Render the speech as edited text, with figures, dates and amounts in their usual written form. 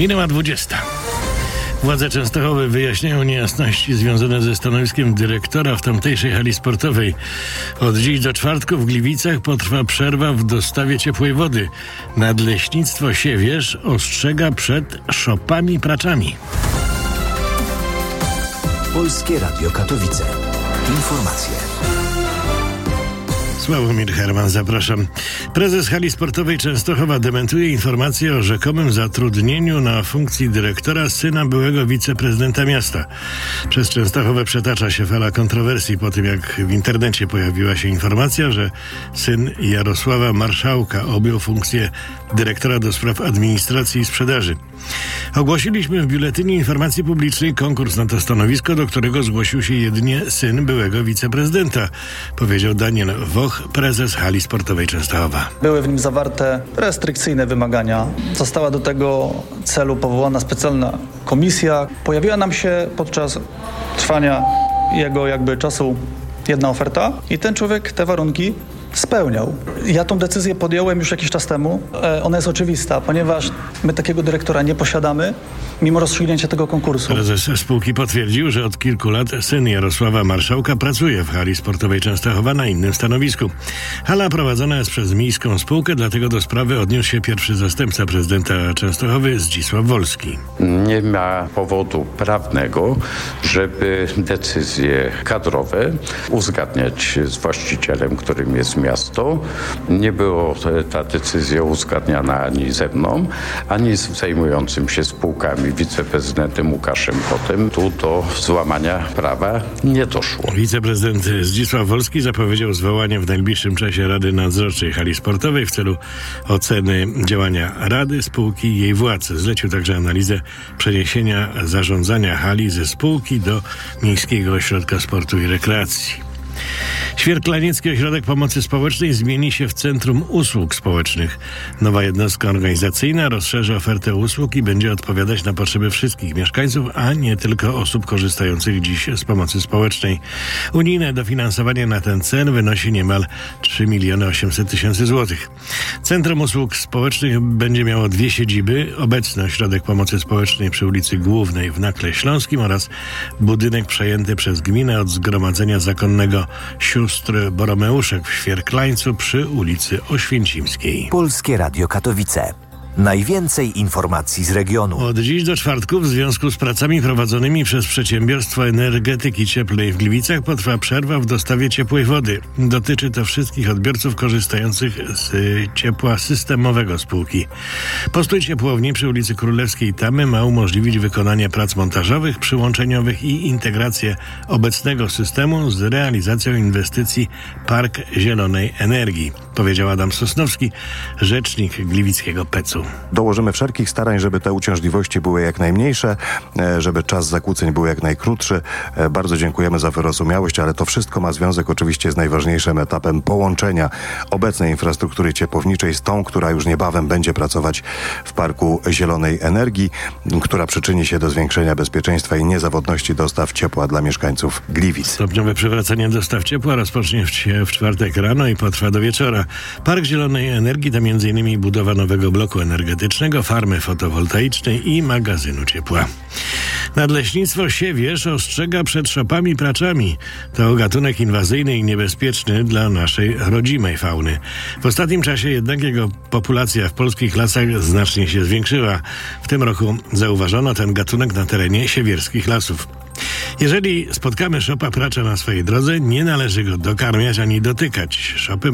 Minęła 20. Władze Częstochowy wyjaśniają niejasności związane ze stanowiskiem dyrektora w tamtejszej hali sportowej. Od dziś do czwartku w Gliwicach potrwa przerwa w dostawie ciepłej wody. Nadleśnictwo Siewierz ostrzega przed szopami praczami. Polskie Radio Katowice. Informacje. Sławomir Herman, zapraszam. Prezes hali sportowej Częstochowa dementuje informację o rzekomym zatrudnieniu na funkcji dyrektora syna byłego wiceprezydenta miasta. Przez Częstochowę przetacza się fala kontrowersji po tym, jak w internecie pojawiła się informacja, że syn Jarosława Marszałka objął funkcję dyrektora do spraw administracji i sprzedaży. Ogłosiliśmy w Biuletynie Informacji Publicznej konkurs na to stanowisko, do którego zgłosił się jedynie syn byłego wiceprezydenta, powiedział Daniel Woch, prezes hali sportowej Częstochowa. Były w nim zawarte restrykcyjne wymagania. Została do tego celu powołana specjalna komisja. Pojawiła nam się podczas trwania jego czasu jedna oferta i ten człowiek te warunki spełniał. Ja tą decyzję podjąłem już jakiś czas temu. Ona jest oczywista, ponieważ my takiego dyrektora nie posiadamy, mimo rozstrzygnięcia tego konkursu. Prezes spółki potwierdził, że od kilku lat syn Jarosława Marszałka pracuje w hali sportowej Częstochowa na innym stanowisku. Hala prowadzona jest przez miejską spółkę, dlatego do sprawy odniósł się pierwszy zastępca prezydenta Częstochowy Zdzisław Wolski. Nie ma powodu prawnego, żeby decyzje kadrowe uzgadniać z właścicielem, którym jest miasto. Nie było ta decyzja uzgadniana ani ze mną, ani z zajmującym się spółkami wiceprezydentem Łukaszem Kotem. Tu do złamania prawa nie doszło. Wiceprezydent Zdzisław Wolski zapowiedział zwołanie w najbliższym czasie Rady Nadzorczej hali sportowej w celu oceny działania Rady, spółki i jej władz. Zlecił także analizę przeniesienia zarządzania hali ze spółki do Miejskiego Ośrodka Sportu i Rekreacji. Świerklaniecki Ośrodek Pomocy Społecznej zmieni się w Centrum Usług Społecznych. Nowa jednostka organizacyjna rozszerzy ofertę usług i będzie odpowiadać na potrzeby wszystkich mieszkańców, a nie tylko osób korzystających dziś z pomocy społecznej. Unijne dofinansowanie na ten cel wynosi niemal 3 800 000 złotych. Centrum Usług Społecznych będzie miało dwie siedziby. Obecny Ośrodek Pomocy Społecznej przy ulicy Głównej w Nakle Śląskim oraz budynek przejęty przez gminę od Zgromadzenia Zakonnego Sióstr Boromeuszek w Świerklańcu przy ulicy Oświęcimskiej. Polskie Radio Katowice. Najwięcej informacji z regionu. Od dziś do czwartku w związku z pracami prowadzonymi przez Przedsiębiorstwo Energetyki Cieplnej w Gliwicach potrwa przerwa w dostawie ciepłej wody. Dotyczy to wszystkich odbiorców korzystających z ciepła systemowego spółki. Postój ciepłowni przy ulicy Królewskiej Tamy ma umożliwić wykonanie prac montażowych, przyłączeniowych i integrację obecnego systemu z realizacją inwestycji Park Zielonej Energii, powiedział Adam Sosnowski, rzecznik gliwickiego PEC-u. Dołożymy wszelkich starań, żeby te uciążliwości były jak najmniejsze, żeby czas zakłóceń był jak najkrótszy. Bardzo dziękujemy za wyrozumiałość, ale to wszystko ma związek oczywiście z najważniejszym etapem połączenia obecnej infrastruktury ciepłowniczej z tą, która już niebawem będzie pracować w Parku Zielonej Energii, która przyczyni się do zwiększenia bezpieczeństwa i niezawodności dostaw ciepła dla mieszkańców Gliwic. Stopniowe przywracanie dostaw ciepła rozpocznie się w czwartek rano i potrwa do wieczora. Park Zielonej Energii to m.in. budowa nowego bloku energetycznego, farmy fotowoltaicznej i magazynu ciepła. Nadleśnictwo Siewierz ostrzega przed szopami praczami. To gatunek inwazyjny i niebezpieczny dla naszej rodzimej fauny. W ostatnim czasie jednak jego populacja w polskich lasach znacznie się zwiększyła. W tym roku zauważono ten gatunek na terenie siewierskich lasów. Jeżeli spotkamy szopa pracza na swojej drodze, nie należy go dokarmiać ani dotykać. Szopy